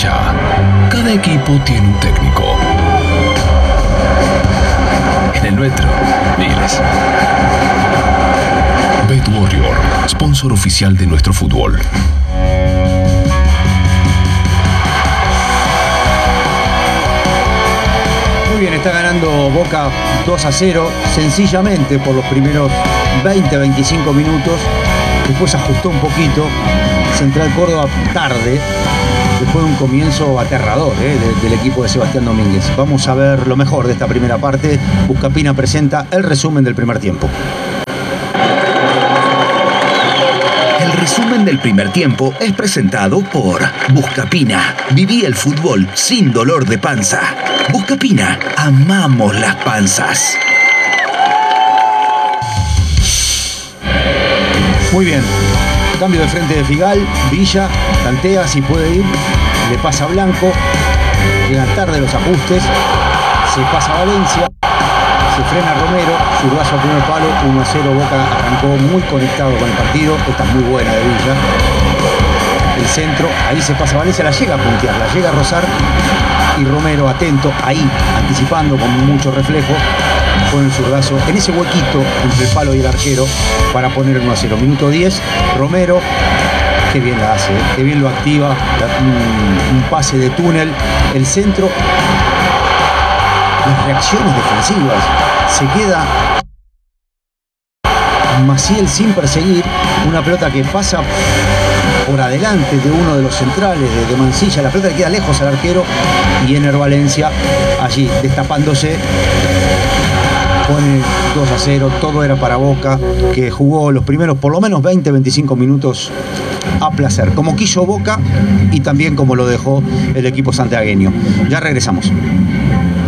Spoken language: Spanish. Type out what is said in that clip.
cancha, cada equipo tiene un técnico. En el nuestro, miles. Bet Warrior, sponsor oficial de nuestro fútbol. Muy bien, está ganando Boca 2-0, sencillamente por los primeros 20-25 minutos. Después ajustó un poquito. Central Córdoba tarde, después de un comienzo aterrador del equipo de Sebastián Domínguez. Vamos a ver lo mejor de esta primera parte. Buscapina presenta el resumen del primer tiempo. El resumen del primer tiempo es presentado por Buscapina. Viví el fútbol sin dolor de panza. Buscapina, amamos las panzas. Muy bien, cambio de frente de Figal. Villa tantea si puede ir, le pasa a Blanco, llegan tarde los ajustes, se pasa a Valencia, se frena Romero, zurdazo a primer palo, 1-0. Boca arrancó muy conectado con el partido. Esta es muy buena de Villa. El centro, ahí se pasa a Valencia, la llega a puntear, la llega a rozar, y Romero atento, ahí, anticipando con mucho reflejo, pone el zurdazo en ese huequito entre el palo y el arquero para poner el 1-0. Minuto 10, Romero, qué bien la hace, qué bien lo activa, un pase de túnel, el centro, las reacciones defensivas, se queda Maciel sin perseguir, una pelota que pasa por adelante de uno de los centrales de Mansilla, la pelota le queda lejos al arquero, y Ener Valencia allí destapándose pone 2-0. Todo era para Boca, que jugó los primeros por lo menos 20-25 minutos a placer, como quiso Boca y también como lo dejó el equipo santiagueño. Ya regresamos.